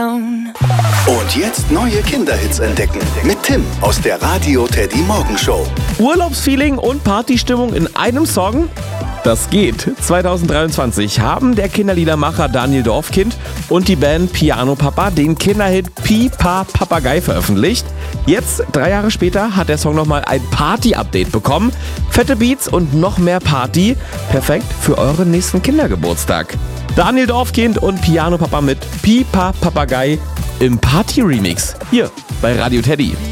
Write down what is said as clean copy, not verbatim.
Und jetzt neue Kinderhits entdecken mit Tim aus der Radio Teddy Morgenshow. Urlaubsfeeling und Partystimmung in einem Song? Das geht. 2023 haben der Kinderliedermacher Daniel Dorfkind und die Band Piano Papa den Kinderhit Pi-Pa Papagei veröffentlicht. Jetzt, 3 Jahre später, hat der Song nochmal ein Party-Update bekommen. Fette Beats und noch mehr Party. Perfekt für euren nächsten Kindergeburtstag. Daniel Dorfkind und Piano Papa mit Pi-Pa Papagei im Party-Remix. Hier bei Radio Teddy.